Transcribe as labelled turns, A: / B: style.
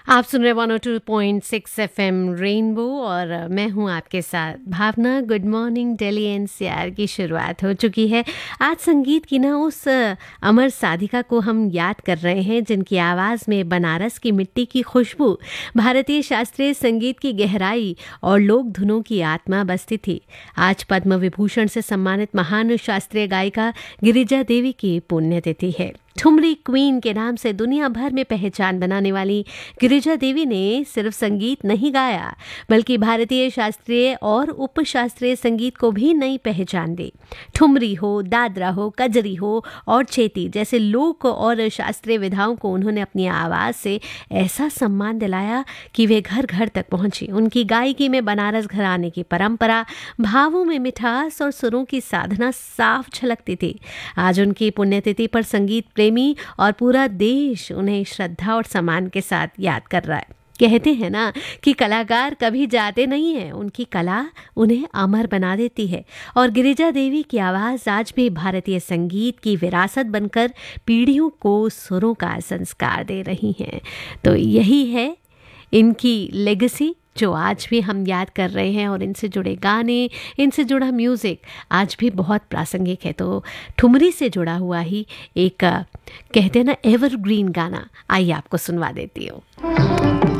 A: आप सुन रहे 102.6 FM rainbow और मैं हूं आपके साथ भावना। गुड मॉर्निंग दिल्ली एनसीआर की शुरुआत हो चुकी है। आज संगीत की ना उस अमर साधिका को हम याद कर रहे हैं जिनकी आवाज़ में बनारस की मिट्टी की खुशबू, भारतीय शास्त्रीय संगीत की गहराई और लोक धुनों की आत्मा बसती थी। आज पद्म विभूषण से सम्मानित महान शास्त्रीय गायिका गिरिजा देवी की पुण्यतिथि है। ठुमरी क्वीन के नाम से दुनिया भर में पहचान बनाने वाली गिरिजा देवी ने सिर्फ संगीत नहीं गाया बल्कि भारतीय शास्त्रीय और उपशास्त्रीय संगीत को भी नई पहचान दी। ठुमरी हो, दादरा हो, कजरी हो और चेती जैसे लोक और शास्त्रीय विधाओं को उन्होंने अपनी आवाज़ से ऐसा सम्मान दिलाया कि वे घर घर तक पहुंची। उनकी गायकी में बनारस घराने की परंपरा, भावों में मिठास और सुरों की साधना साफ झलकती थी। आज उनकी पुण्यतिथि पर संगीत प्रेमी और पूरा देश उन्हें श्रद्धा और सम्मान के साथ याद कर रहा है। कहते हैं ना कि कलाकार कभी जाते नहीं हैं, उनकी कला उन्हें अमर बना देती है। और गिरिजा देवी की आवाज़ आज भी भारतीय संगीत की विरासत बनकर पीढ़ियों को सुरों का संस्कार दे रही हैं। तो यही है इनकी लेगेसी जो आज भी हम याद कर रहे हैं और इनसे जुड़े गाने, इनसे जुड़ा म्यूज़िक आज भी बहुत प्रासंगिक है। तो ठुमरी से जुड़ा हुआ ही एक कहते हैं ना एवरग्रीन गाना, आइए आपको सुनवा देती हूँ।